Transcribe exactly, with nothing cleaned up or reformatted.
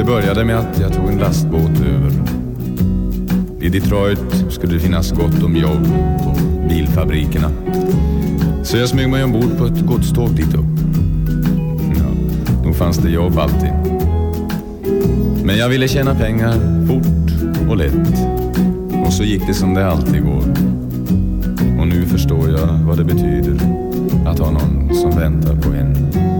Det började med att jag tog en lastbåt över. I Detroit skulle det finnas gott om jobb på bilfabrikerna. Så jag smög mig ombord på ett godståg dit upp. Ja, då fanns det jobb alltid. Men jag ville tjäna pengar fort och lätt. Och så gick det som det alltid går. Och nu förstår jag vad det betyder att ha någon som väntar på en.